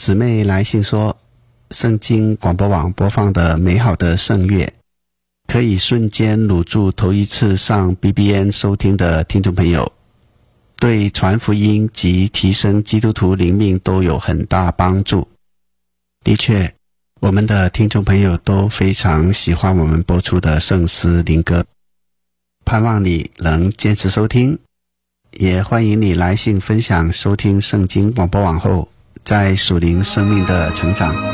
姊妹来信说，圣经广播网播放的美好的圣乐，可以瞬间掳住头一次上 BBN 收听的听众朋友，对传福音及提升基督徒灵命都有很大帮助。的确，我们的听众朋友都非常喜欢我们播出的圣诗灵歌，盼望你能坚持收听，也欢迎你来信分享收听圣经广播网后在属灵生命的成长。